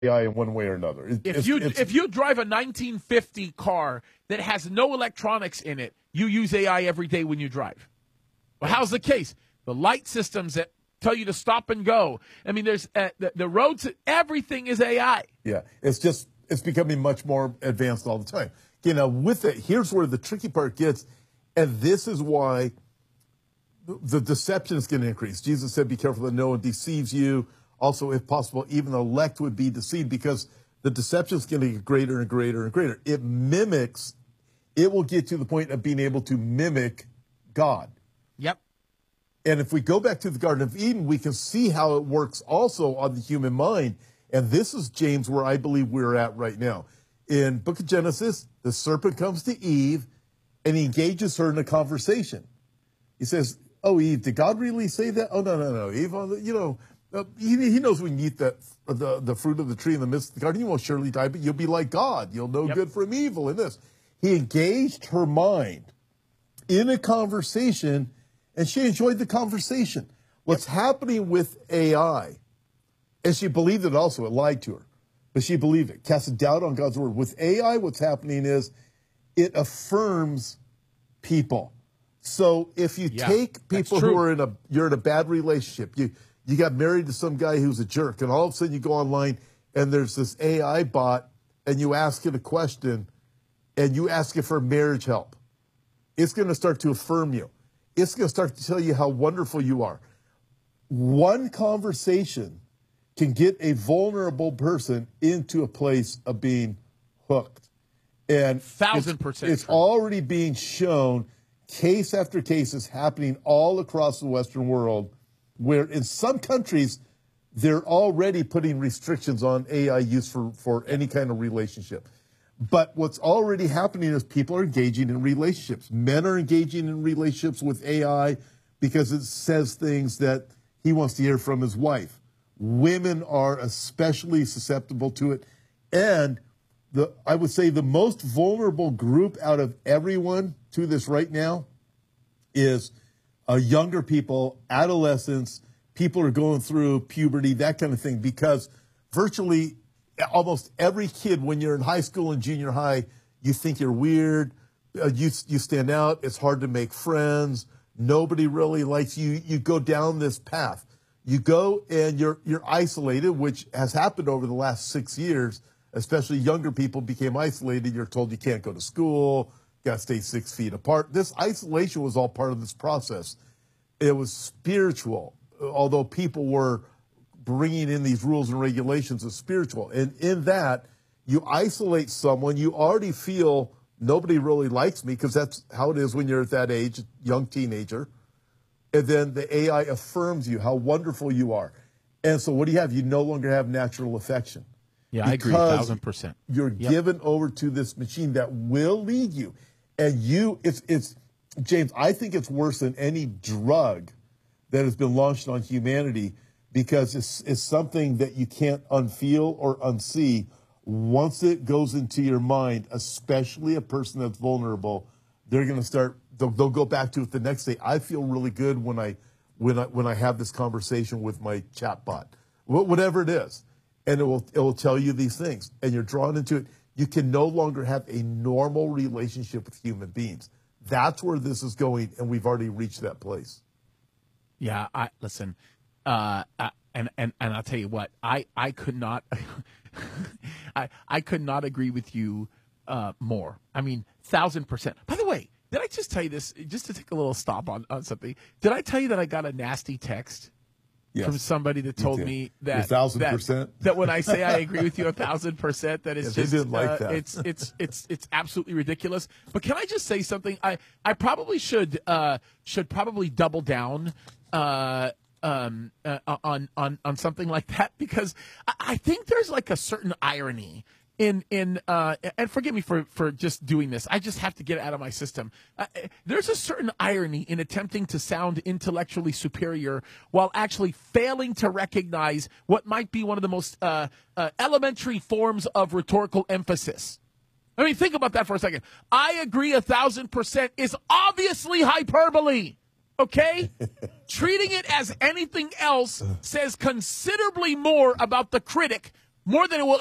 AI in one way or another. If you drive a 1950 car that has no electronics in it, you use AI every day when you drive. Well, how's the case? The light systems that tell you to stop and go. I mean, there's the roads. Everything is AI. Yeah, it's becoming much more advanced all the time. You know, with it, here's where the tricky part gets, and this is why the deception is going to increase. Jesus said, "Be careful that no one deceives you." Also, if possible, even the elect would be deceived, because the deception is going to get greater and greater and greater. It will get to the point of being able to mimic God. Yep. And if we go back to the Garden of Eden, we can see how it works also on the human mind. And this is, James, where I believe we're at right now. In book of Genesis, the serpent comes to Eve and he engages her in a conversation. He says, "Oh, Eve, did God really say that?" "Oh, no, Eve, he knows when you eat the fruit of the tree in the midst of the garden, you won't surely die, but you'll be like God. You'll know good from evil in this." He engaged her mind in a conversation, and she enjoyed the conversation. What's happening with AI, and she believed it also, it lied to her, but she believed it, casted doubt on God's word. With AI, what's happening is it affirms people. So if you take people who are you're in a bad relationship, you got married to some guy who's a jerk, and all of a sudden you go online and there's this AI bot, and you ask it a question, and you ask it for marriage help. It's going to start to affirm you. It's going to start to tell you how wonderful you are. One conversation can get a vulnerable person into a place of being hooked. And 1,000%. It's already being shown. Case after case is happening all across the Western world, where in some countries, they're already putting restrictions on AI use for any kind of relationship. But what's already happening is people are engaging in relationships. Men are engaging in relationships with AI because it says things that he wants to hear from his wife. Women are especially susceptible to it. And I would say the most vulnerable group out of everyone to this right now is younger people, adolescents, people are going through puberty, that kind of thing, because virtually almost every kid, when you're in high school and junior high, you think you're weird, you stand out, it's hard to make friends, nobody really likes you, you go down this path. You go and you're isolated, which has happened over the last 6 years, especially younger people became isolated. You're told you can't go to school, got to stay 6 feet apart. This isolation was all part of this process. It was spiritual, although people were bringing in these rules and regulations of spiritual. And in that, you isolate someone, you already feel nobody really likes me, because that's how it is when you're at that age, young teenager. And then the AI affirms you, how wonderful you are. And so what do you have? You no longer have natural affection. Yeah, I agree 1,000%. You're given over to this machine that will lead you. And it's James, I think it's worse than any drug that has been launched on humanity, because it's something that you can't unfeel or unsee. Once it goes into your mind, especially a person that's vulnerable, they're going to start, they'll go back to it the next day. I feel really good when I have this conversation with my chat bot, whatever it is. And it will tell you these things, and you're drawn into it. You can no longer have a normal relationship with human beings. That's where this is going, and we've already reached that place. Yeah, listen, and I'll tell you what, I could not, I could not agree with you more. I mean, 1,000%. By the way, did I just tell you this, just to take a little stop on something? Did I tell you that I got a nasty text? Yes. From somebody that told me that 1,000%. That when I say I agree with you 1,000%, that it's just didn't like that. It's absolutely ridiculous. But can I just say something? I probably should probably double down on something like that, because I think there's like a certain irony in and forgive me for just doing this. I just have to get it out of my system. There's a certain irony in attempting to sound intellectually superior while actually failing to recognize what might be one of the most elementary forms of rhetorical emphasis. I mean, think about that for a second. I agree 1,000% is obviously hyperbole. Okay? Treating it as anything else says considerably more about the critic more than it will